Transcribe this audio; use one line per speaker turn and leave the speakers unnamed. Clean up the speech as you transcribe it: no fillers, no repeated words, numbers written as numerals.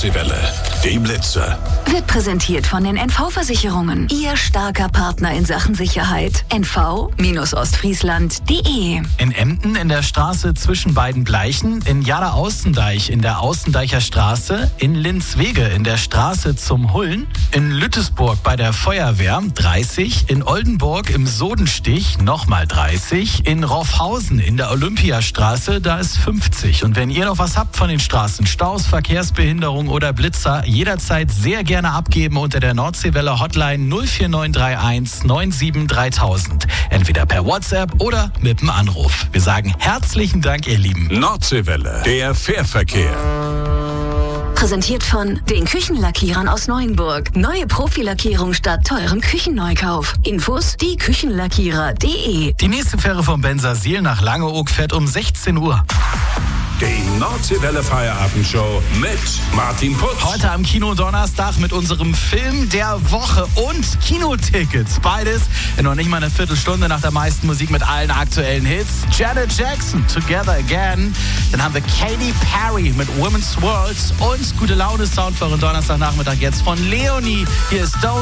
Nordseewelle. Die Blitzer.
Wird präsentiert von den NV-Versicherungen. Ihr starker Partner in Sachen Sicherheit. NV-Ostfriesland.de.
In Emden in der Straße zwischen beiden Bleichen, in Jada-Außendeich in der Außendeicher Straße, in Linzwege in der Straße zum Hullen, in Lüttesburg bei der Feuerwehr 30, in Oldenburg im Sodenstich nochmal 30, in Roffhausen in der Olympiastraße, da ist 50. Und wenn ihr noch was habt von den Straßen, Staus, Verkehrsbehinderung oder Blitzer, jederzeit sehr gerne abgeben unter der Nordseewelle Hotline 04931 97 3000. Entweder per WhatsApp oder mit dem Anruf. Wir sagen herzlichen Dank, ihr Lieben.
Nordseewelle, der Fährverkehr.
Präsentiert von den Küchenlackierern aus Neuenburg. Neue Profilackierung statt teurem Küchenneukauf. Infos dieküchenlackierer.de.
Die nächste Fähre vom Bensersiel nach Langeoog fährt um 16 Uhr.
Die Nordseewelle Feierabendshow mit Martin Putz.
Heute am Kino Donnerstag mit unserem Film der Woche und Kinotickets. Beides in noch nicht mal einer Viertelstunde nach der meisten Musik mit allen aktuellen Hits. Janet Jackson, Together Again. Dann haben wir Katy Perry mit Women's World und gute Laune Sound für einen Donnerstagnachmittag jetzt von Leonie. Hier ist Don't